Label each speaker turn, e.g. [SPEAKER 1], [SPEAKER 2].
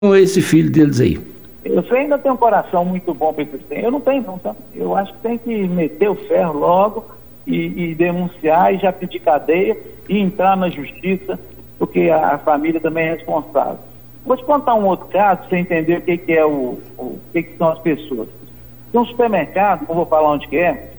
[SPEAKER 1] com esse filho deles aí?
[SPEAKER 2] Você ainda tem um coração muito bom para isso. Eu não tenho, não, tá? Eu acho que tem que meter o ferro logo e denunciar e já pedir cadeia e entrar na justiça, porque a família também é responsável. Vou te contar um outro caso para você entender o que é o que são as pessoas. Tem um supermercado, não vou falar onde que é,